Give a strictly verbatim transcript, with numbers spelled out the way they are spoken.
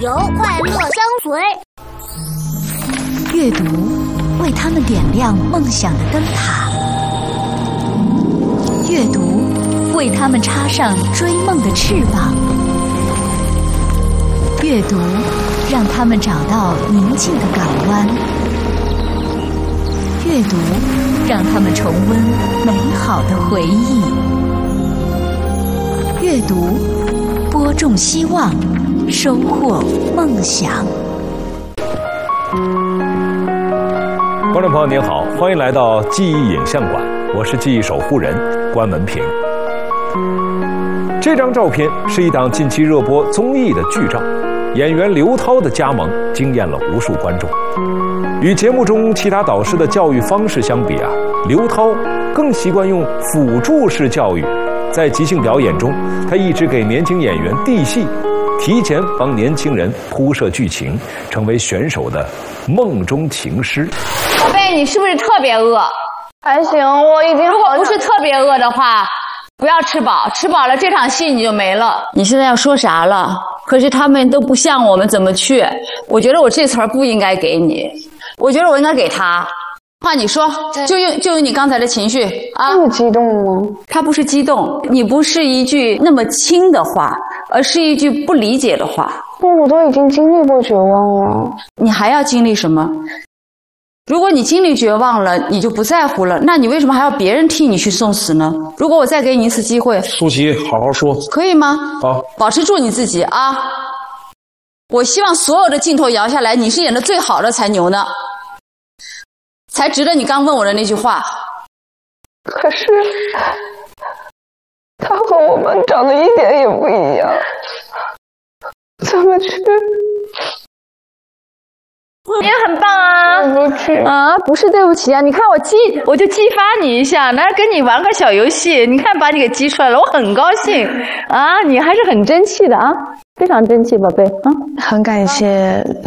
由快乐相随。 阅读为他们点亮梦想的灯塔，阅读为他们插上追梦的翅膀，阅读让他们找到宁静的港湾，阅读让他们重温美好的回忆，阅读播种希望，收获梦想。 观众朋友您好，欢迎来到记忆影像馆，我是记忆守护人关文平。这张照片是一档近期热播综艺的剧照，演员刘涛的加盟惊艳了无数观众。与节目中其他导师的教育方式相比啊，刘涛更习惯用辅助式教育。在即兴表演中，他一直给年轻演员递戏，提前帮年轻人铺设剧情，成为选手的梦中情师。 宝贝，你是不是特别饿？ 还行，我已经如果不是特别饿的话，不要吃饱，吃饱了这场戏你就没了。你现在要说啥了？可是他们都不像我们，怎么去？我觉得我这词儿不应该给你，我觉得我应该给他。话你说，就用就用你刚才的情绪啊！ 这么激动吗？ 他不是激动，你不是一句那么轻的话，而是一句不理解的话。 那我都已经经历过绝望了， 你还要经历什么？如果你经历绝望了，你就不在乎了，那你为什么还要别人替你去送死呢？如果我再给你一次机会， 舒淇，好好说， 可以吗？ 好， 保持住你自己啊！我希望所有的镜头摇下来，你是演的最好的才牛呢，才值得你刚问我的那句话。 可是他和我们长得一点也不一样，怎么去？ 你也很棒啊！ 对不起啊，不是对不起啊！你看我激，我就激发你一下，拿跟你玩个小游戏，你看把你给激出来了，我很高兴啊！你还是很争气的啊，非常争气，宝贝啊！ 很感谢